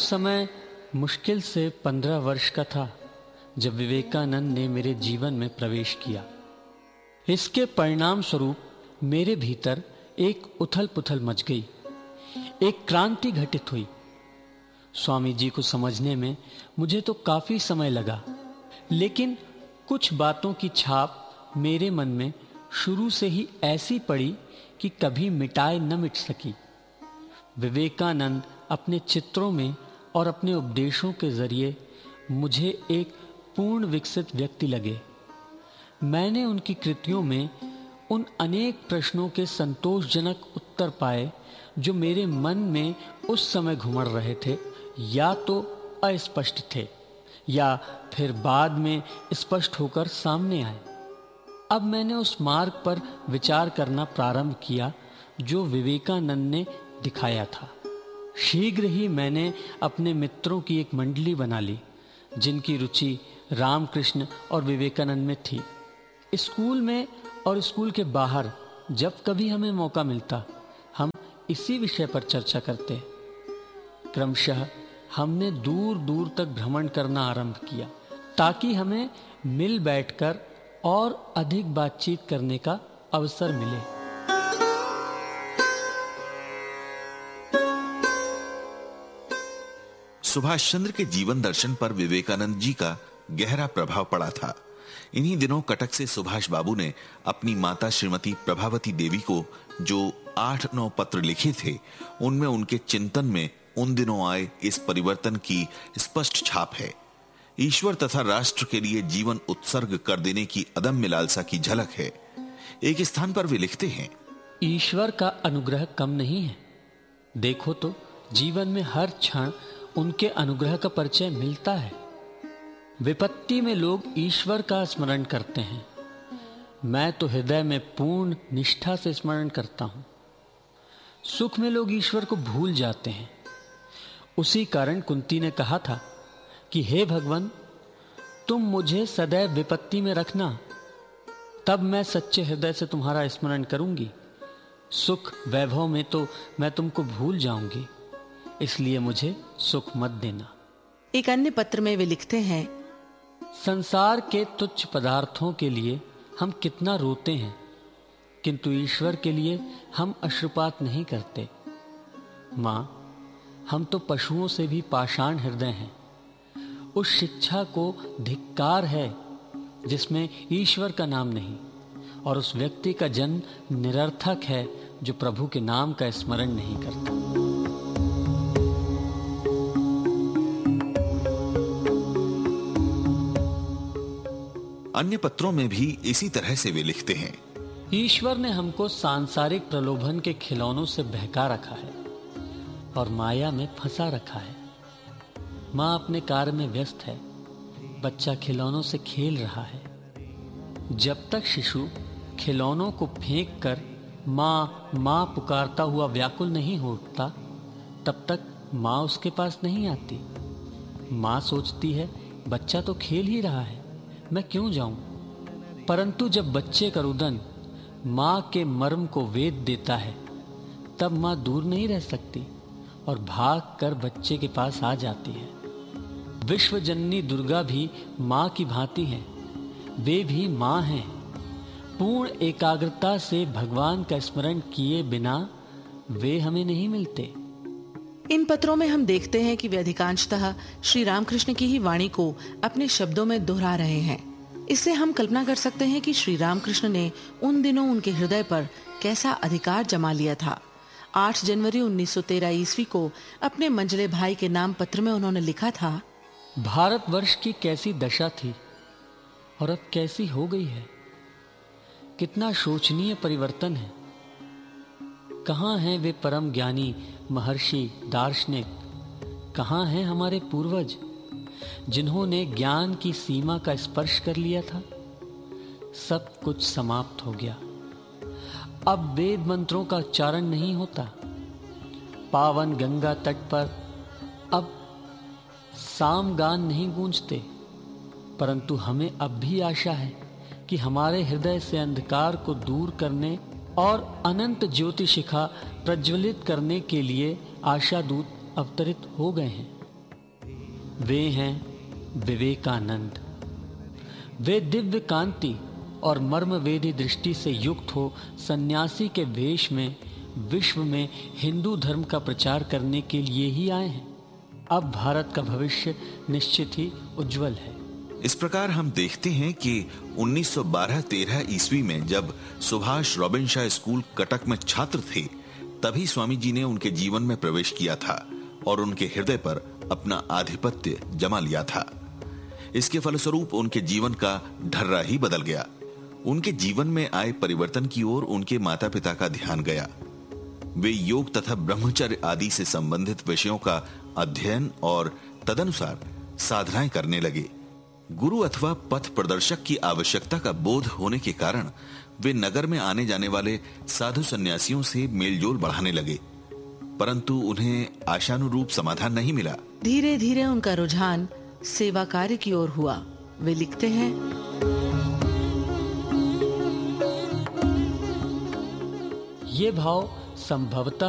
समय मुश्किल से 15 वर्ष का था जब विवेकानंद ने मेरे जीवन में प्रवेश किया। इसके परिणाम स्वरूप मेरे भीतर एक उथल पुथल मच गई, एक क्रांति घटित हुई। स्वामी जी को समझने में मुझे तो काफी समय लगा, लेकिन कुछ बातों की छाप मेरे मन में शुरू से ही ऐसी पड़ी कि कभी मिटाए न मिट सकी। विवेकानंद अपने चित्रों में और अपने उपदेशों के जरिए मुझे एक पूर्ण विकसित व्यक्ति लगे। मैंने उनकी कृतियों में उन अनेक प्रश्नों के संतोषजनक उत्तर पाए जो मेरे मन में उस समय घुमड़ रहे थे, या तो अस्पष्ट थे या फिर बाद में स्पष्ट होकर सामने आए। अब मैंने उस मार्ग पर विचार करना प्रारंभ किया जो विवेकानंद ने दिखाया था। शीघ्र ही मैंने अपने मित्रों की एक मंडली बना ली जिनकी रुचि रामकृष्ण और विवेकानंद में थी। स्कूल में और स्कूल के बाहर जब कभी हमें मौका मिलता, हम इसी विषय पर चर्चा करते। क्रमशः हमने दूर दूर तक भ्रमण करना आरंभ किया ताकि हमें मिल बैठकर और अधिक बातचीत करने का अवसर मिले। सुभाष चंद्र के जीवन दर्शन पर विवेकानंद जी का गहरा प्रभाव पड़ा था। इन्हीं दिनों कटक से सुभाष बाबू ने अपनी माता श्रीमती प्रभावती देवी को जो 8-9 पत्र लिखे थे, उनमें उनके चिंतन में उन दिनों आए इस परिवर्तन की स्पष्ट छाप है। ईश्वर तथा राष्ट्र के लिए जीवन उत्सर्ग कर देने की अदम्य लालसा की झलक है। एक स्थान पर वे लिखते हैं, ईश्वर का अनुग्रह कम नहीं है। देखो तो जीवन में हर क्षण उनके अनुग्रह का परिचय मिलता है। विपत्ति में लोग ईश्वर का स्मरण करते हैं। मैं तो हृदय में पूर्ण निष्ठा से स्मरण करता हूं। सुख में लोग ईश्वर को भूल जाते हैं। उसी कारण कुंती ने कहा था कि हे भगवान, तुम मुझे सदैव विपत्ति में रखना, तब मैं सच्चे हृदय से तुम्हारा स्मरण करूंगी। सुख वैभव में तो मैं तुमको भूल जाऊंगी, इसलिए मुझे सुख मत देना। एक अन्य पत्र में वे लिखते हैं, संसार के तुच्छ पदार्थों के लिए हम कितना रोते हैं, किंतु ईश्वर के लिए हम अश्रुपात नहीं करते। मां, हम तो पशुओं से भी पाषाण हृदय हैं। उस शिक्षा को धिक्कार है जिसमें ईश्वर का नाम नहीं, और उस व्यक्ति का जन्म निरर्थक है जो प्रभु के नाम का स्मरण नहीं करता। अन्य पत्रों में भी इसी तरह से वे लिखते हैं, ईश्वर ने हमको सांसारिक प्रलोभन के खिलौनों से बहका रखा है और माया में फंसा रखा है। माँ अपने कार्य में व्यस्त है, बच्चा खिलौनों से खेल रहा है। जब तक शिशु खिलौनों को फेंक कर माँ माँ पुकारता हुआ व्याकुल नहीं हो उठता, तब तक माँ उसके पास नहीं आती। माँ सोचती है बच्चा तो खेल ही रहा है, मैं क्यों जाऊं? परंतु जब बच्चे का रुदन माँ के मर्म को वेद देता है, तब माँ दूर नहीं रह सकती और भाग कर बच्चे के पास आ जाती है। विश्व जननी दुर्गा भी माँ की भांति है। वे भी माँ हैं। पूर्ण एकाग्रता से भगवान का स्मरण किए बिना वे हमें नहीं मिलते। इन पत्रों में हम देखते हैं कि वे अधिकांशतः श्री रामकृष्ण की ही वाणी को अपने शब्दों में दोहरा रहे हैं। इससे हम कल्पना कर सकते हैं कि श्री रामकृष्ण ने उन दिनों उनके हृदय पर कैसा अधिकार जमा लिया था। 8 जनवरी 1913 ईस्वी को अपने मंझले भाई के नाम पत्र में उन्होंने लिखा था, भारतवर्ष की कैसी दशा थी और अब कैसी हो गई है। कितना शोचनीय परिवर्तन है। कहाँ हैं वे परम ज्ञानी महर्षि दार्शनिक? कहाँ हैं हमारे पूर्वज जिन्होंने ज्ञान की सीमा का स्पर्श कर लिया था? सब कुछ समाप्त हो गया। अब वेद मंत्रों का उच्चारण नहीं होता। पावन गंगा तट पर अब सामगान नहीं गूंजते, परंतु हमें अब भी आशा है कि हमारे हृदय से अंधकार को दूर करने और अनंत ज्योति शिखा प्रज्वलित करने के लिए आशा दूत अवतरित हो गए हैं। वे हैं विवेकानंद। वे दिव्य कांति और मर्मवेदी दृष्टि से युक्त हो सन्यासी के वेश में विश्व में हिंदू धर्म का प्रचार करने के लिए ही आए हैं। अब भारत का भविष्य निश्चित ही उज्जवल है। इस प्रकार हम देखते हैं कि 1912-13 ईस्वी में जब सुभाष रॉबिन्शाw स्कूल कटक में छात्र थे, तभी स्वामी जी ने उनके जीवन में प्रवेश किया था और उनके हृदय पर अपना आधिपत्य जमा लिया था। इसके फलस्वरूप उनके जीवन का ढर्रा ही बदल गया। उनके जीवन में आए परिवर्तन की ओर उनके माता पिता का ध्यान गया। वे योग तथा ब्रह्मचर्य आदि से संबंधित विषयों का अध्ययन और तदनुसार साधनाएं करने लगे। गुरु अथवा पथ प्रदर्शक की आवश्यकता का बोध होने के कारण वे नगर में आने जाने वाले साधु सन्यासियों से मेलजोल बढ़ाने लगे, परंतु उन्हें आशानुरूप समाधान नहीं मिला। धीरे धीरे उनका रुझान सेवा कार्य की ओर हुआ। वे लिखते हैं, ये भाव संभवतः